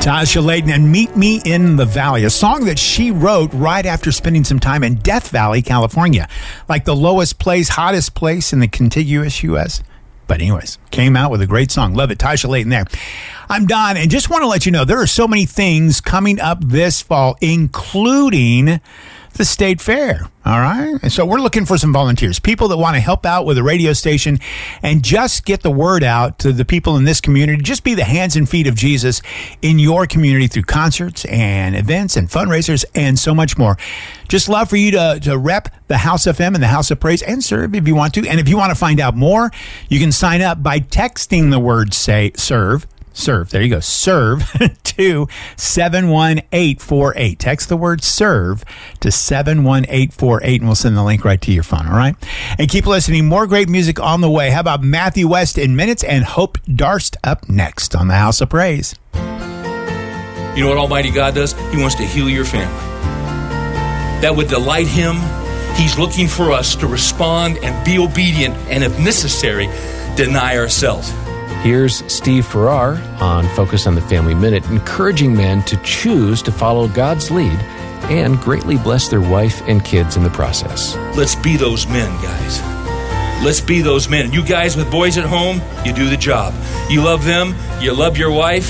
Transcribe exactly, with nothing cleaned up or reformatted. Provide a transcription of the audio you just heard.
Tasha Layton and Meet Me in the Valley, a song that she wrote right after spending some time in Death Valley, California, like the lowest place, hottest place in the contiguous U S But anyways, came out with a great song. Love it. Tasha Layton there. I'm Don, and just want to let you know there are so many things coming up this fall, including the State Fair. All right. And so we're looking for some volunteers, people that want to help out with a radio station and just get the word out to the people in this community. Just be the hands and feet of Jesus in your community through concerts and events and fundraisers and so much more. Just love for you to, to rep the House F M and the House of Praise and serve if you want to. And if you want to find out more, you can sign up by texting the word say serve. Serve. There you go. Serve to seven one eight four eight. Text the word serve to seven one eight four eight and we'll send the link right to your phone. All right. And keep listening. More great music on the way. How about Matthew West in minutes and Hope Darst up next on the House of Praise? You know what Almighty God does? He wants to heal your family. That would delight Him. He's looking for us to respond and be obedient and, if necessary, deny ourselves. Here's Steve Farrar on Focus on the Family Minute, encouraging men to choose to follow God's lead and greatly bless their wife and kids in the process. Let's be those men, guys. Let's be those men. You guys with boys at home, you do the job. You love them, you love your wife,